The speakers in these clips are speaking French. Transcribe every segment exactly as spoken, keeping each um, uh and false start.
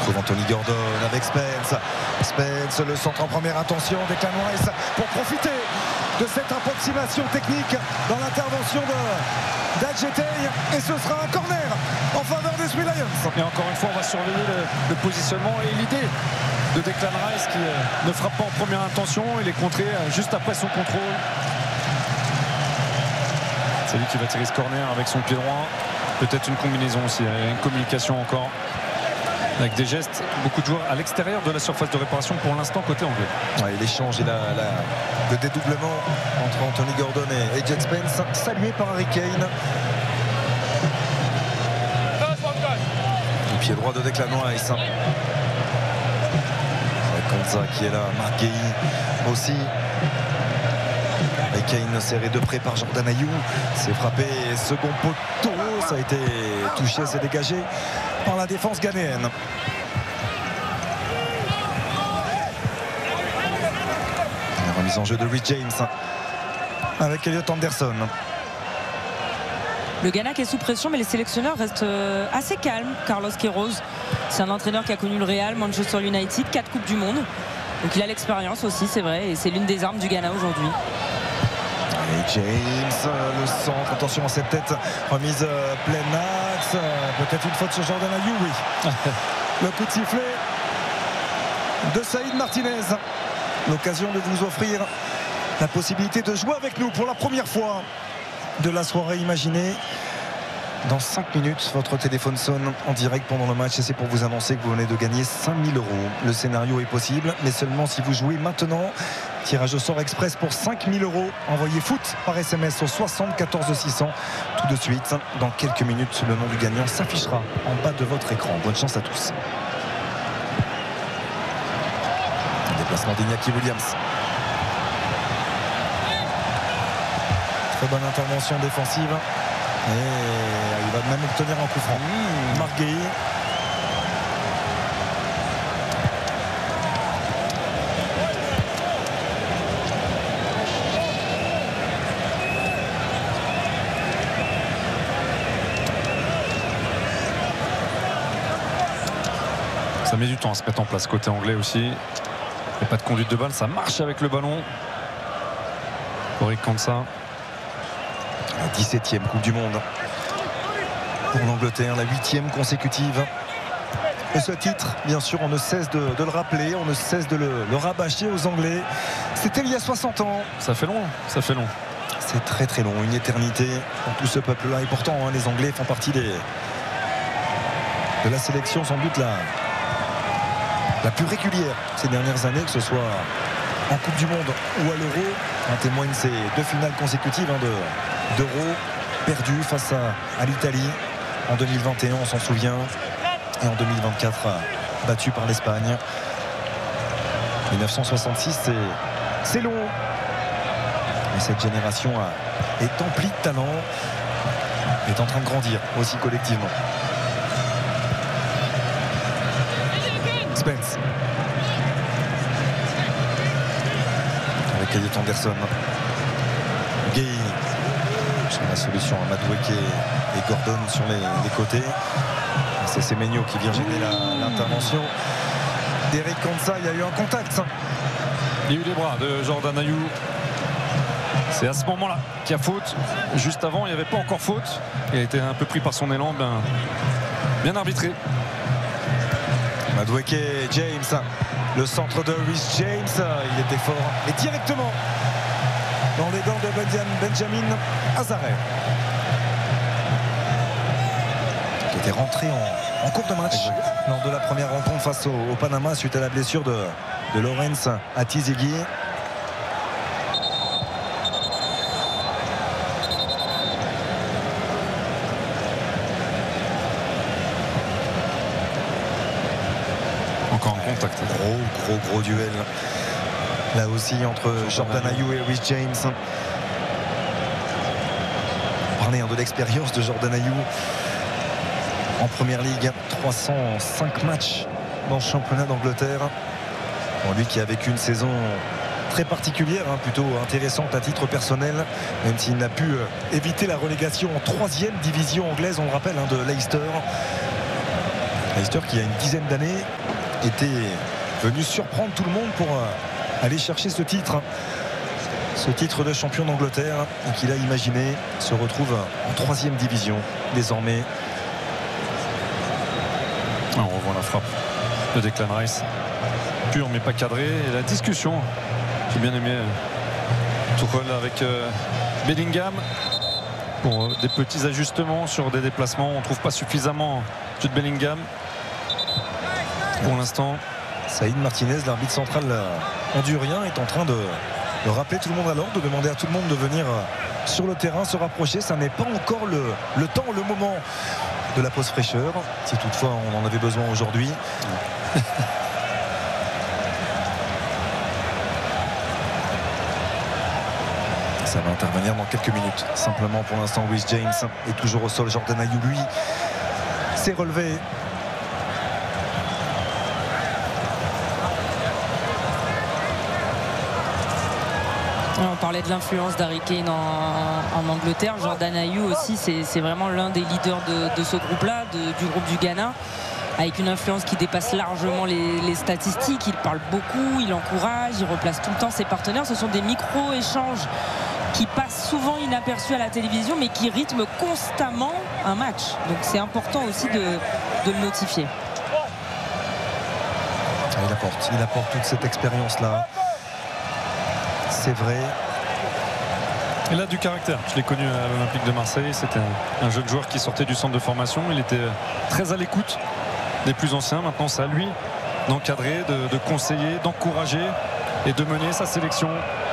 retrouve Anthony Gordon avec Spence. Spence, le centre en première intention, Declan Rice pour profiter de cette approximation technique dans l'intervention de d'Adjetey, et ce sera un corner en faveur des Three Lions. Et encore une fois, on va surveiller le, le positionnement et l'idée de Declan Rice qui euh, ne frappe pas en première intention. Il est contré euh, juste après son contrôle. C'est lui qui va tirer ce corner avec son pied droit. Peut-être une combinaison aussi, une communication encore avec des gestes. Beaucoup de joueurs à l'extérieur de la surface de réparation pour l'instant côté anglais. Ouais, l'échange et la, la, le dédoublement entre Anthony Gordon et, et Jed Spence, salué par Harry Kane. Le pied droit de Declan Rice. Konza qui est là, Marc Guéhi aussi. Et Kane serré de près par Jordan Ayew. C'est frappé, second poteau. Ça a été touché, c'est dégagé par la défense ghanéenne. La remise en jeu de Reece James avec Elliot Anderson. Le Ghana qui est sous pression, mais les sélectionneurs restent assez calmes. Carlos Queiroz, c'est un entraîneur qui a connu le Real, Manchester United, quatre Coupes du Monde. Donc il a l'expérience aussi, c'est vrai, et c'est l'une des armes du Ghana aujourd'hui. Et James, le centre, attention à cette tête, remise euh, plein axe, euh, peut-être une faute sur Jordan Ayew, oui. Le coup de sifflet de Saïd Martinez. L'occasion de vous offrir la possibilité de jouer avec nous pour la première fois de la soirée. Imaginez, dans cinq minutes, votre téléphone sonne en direct pendant le match et c'est pour vous annoncer que vous venez de gagner cinq mille euros. Le scénario est possible, mais seulement si vous jouez maintenant. Tirage au sort express pour cinq mille euros. Envoyez foot par S M S au soixante-quatorze six cents. Tout de suite, dans quelques minutes, le nom du gagnant s'affichera en bas de votre écran. Bonne chance à tous. Déplacement d'Iñaki Williams. Très bonne intervention défensive. Et il va même obtenir un coup franc. Mmh. Marc Guéhi. Ça met du temps à se mettre en place côté anglais aussi. Il n'y a pas de conduite de balle, ça marche avec le ballon. Oric Konsa. La dix-septième Coupe du Monde pour l'Angleterre, la huitième consécutive. Et ce titre, bien sûr, on ne cesse de, de le rappeler, on ne cesse de le, le rabâcher aux Anglais. C'était il y a soixante ans. Ça fait long, ça fait long. C'est très très long, une éternité pour tout ce peuple-là. Et pourtant, hein, les Anglais font partie des, de la sélection sans doute la, la plus régulière ces dernières années, que ce soit en Coupe du Monde ou à l'Euro. En témoignent ces deux finales consécutives hein, de d'Euro perdu face à, à l'Italie en deux mille vingt et un, on s'en souvient, et en deux mille vingt-quatre battu par l'Espagne. mille neuf cent soixante-six, c'est c'est long, mais cette génération a, est emplie de talent, est en train de grandir aussi collectivement. Spence avec Elliot Anderson. Guéhi sur la solution à Madueke et Gordon sur les, les côtés. C'est Semenyo qui vient gêner l'intervention d'Eric Konsa. Il y a eu un contact. Il y a eu les bras de Jordan Ayew. C'est à ce moment-là qu'il y a faute. Juste avant, il n'y avait pas encore faute. Il a été un peu pris par son élan. Bien, bien arbitré. Madueke, James. Le centre de Reece James. Il était fort. Et directement dans les gants de Benjamin Hazare, qui était rentré en, en cours de match lors de la première rencontre face au, au Panama suite à la blessure de, de Lawrence Atizigi. Encore un contact. Gros, gros, gros duel. Là aussi entre Jordan Ayew et Reece James. On parlait hein, de l'expérience de Jordan Ayew en première ligue. trois cent cinq matchs dans le championnat d'Angleterre. Bon, lui qui a vécu une saison très particulière, hein, plutôt intéressante à titre personnel, même s'il n'a pu euh, éviter la relégation en troisième division anglaise, on le rappelle, hein, de Leicester. Leicester qui, il y a une dizaine d'années, était venu surprendre tout le monde pour aller chercher ce titre. Ce titre de champion d'Angleterre qu'il a imaginé se retrouve en troisième division désormais. Ah, on revoit la frappe de Declan Rice. Pur mais pas cadré. Et la discussion, j'ai bien aimé Tuchel avec euh, Bellingham pour euh, des petits ajustements sur des déplacements. On ne trouve pas suffisamment Jude Bellingham pour l'instant. Saïd Martinez, l'arbitre central hondurien, est en train de, de rappeler tout le monde à l'ordre, de demander à tout le monde de venir sur le terrain, se rapprocher. Ça n'est pas encore le, le temps, le moment de la pause fraîcheur, si toutefois on en avait besoin aujourd'hui. Ça va intervenir dans quelques minutes. Simplement pour l'instant, Reece James est toujours au sol. Jordan Ayew, lui, s'est relevé. On parlait de l'influence d'Harry Kane en, en Angleterre. Jordan Ayew aussi, c'est vraiment l'un des leaders de, de ce groupe-là, du groupe du Ghana, avec une influence qui dépasse largement les, les statistiques. Il parle beaucoup, il encourage, il replace tout le temps ses partenaires. Ce sont des micro-échanges qui passent souvent inaperçus à la télévision, mais qui rythment constamment un match. Donc c'est important aussi de, de le notifier. Il apporte, il apporte toute cette expérience-là. C'est vrai. Il a du caractère. Je l'ai connu à l'Olympique de Marseille. C'était un, un jeune joueur qui sortait du centre de formation. Il était très à l'écoute des plus anciens. Maintenant, c'est à lui d'encadrer, de, de conseiller, d'encourager et de mener sa sélection.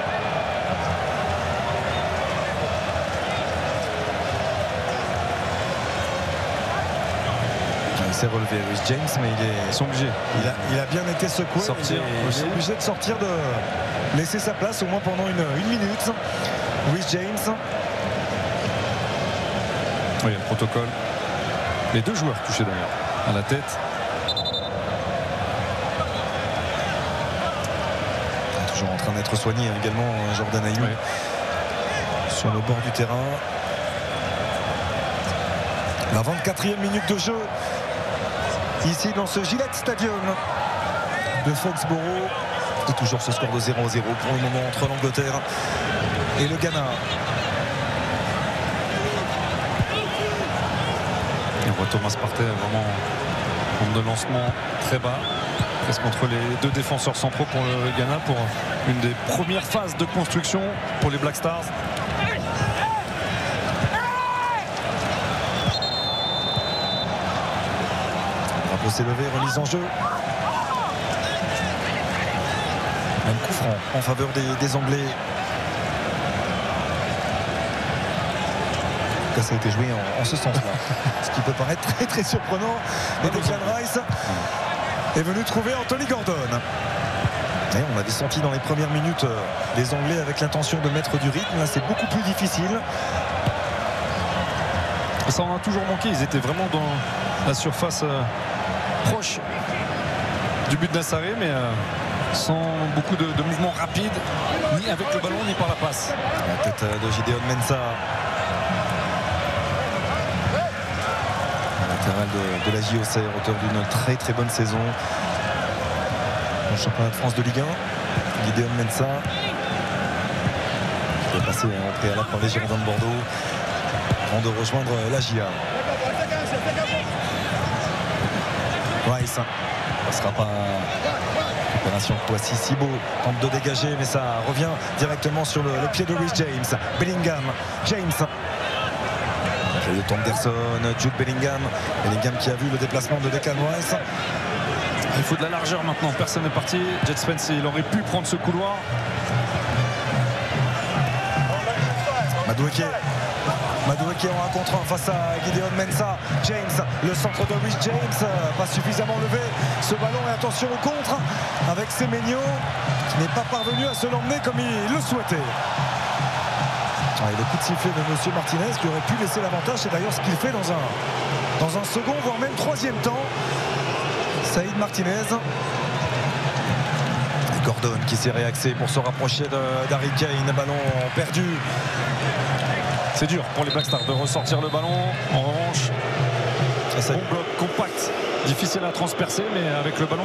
Il s'est relevé, Reece James, mais il est. Ils sont obligés. Il a, il a bien été secoué. Sortir il, est, il est obligé de sortir, de laisser sa place au moins pendant une, une minute. Reece James. Oui, le protocole. Les deux joueurs touchés d'ailleurs à la tête. Toujours en train d'être soigné également, Jordan Ayew, oui, sur le bord du terrain. La vingt-quatrième minute de jeu ici dans ce Gillette Stadium de Foxborough. Et toujours ce score de zéro à zéro pour le moment entre l'Angleterre et le Ghana. Et on voit Thomas Partey vraiment en de lancement très bas, presque entre les deux défenseurs centraux pour le Ghana, pour une des premières phases de construction pour les Black Stars. Bravo, c'est levé, remise en jeu. Un coup franc en faveur des, des Anglais. Ça a été joué en, en ce sens-là. Ce qui peut paraître très très surprenant. Et Declan Rice est venu trouver Anthony Gordon. Et on avait senti dans les premières minutes euh, les Anglais avec l'intention de mettre du rythme. Là, c'est beaucoup plus difficile. Ça en a toujours manqué. Ils étaient vraiment dans la surface euh, proche du but d'Assaré, mais euh, sans beaucoup de, de mouvements rapides, ni avec le ballon, ni par la passe. La tête de Gideon Mensah. Latéral de, de la J O C, auteur d'une très très bonne saison au championnat de France de Ligue un. Gideon Mensah, qui est passé en préalable par les Girondins de Bordeaux avant de rejoindre la J A. Rice, ça ne sera pas opération Kouassi Sibo, tente de dégager, mais ça revient directement sur le, le pied de Reece James. Bellingham, James. Le temps d'Anderson, Jude Bellingham. Bellingham qui a vu le déplacement de Declan Rice. Il faut de la largeur maintenant, personne n'est parti. Jet Spence, il aurait pu prendre ce couloir. Madueke. Madueke en un contre un face à Gideon Mensah. James, le centre de Reece James, pas suffisamment levé. Ce ballon, et attention au contre avec Semenyo qui n'est pas parvenu à se l'emmener comme il le souhaitait. Et le coup de sifflet de M. Martinez qui aurait pu laisser l'avantage, c'est d'ailleurs ce qu'il fait dans un, dans un second voire même troisième temps. Saïd Martinez. Et Gordon qui s'est réaxé pour se rapprocher d'Harry Kane. Ballon perdu. C'est dur pour les Black Stars de ressortir le ballon. En revanche, ça, bon bloc compact difficile à transpercer, mais avec le ballon